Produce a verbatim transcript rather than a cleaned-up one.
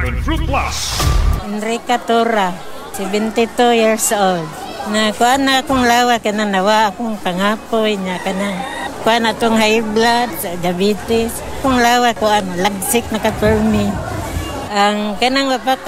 Dragon Fruit Plus. Enrica Tora, seventy-two years old. Na kuan na akong lawa kana nawa akong pangapoy niya kana. Kuan na tong high blood, diabetes. Kung lawa ko ano, lagsik na ka-permi. Ang kanang wapa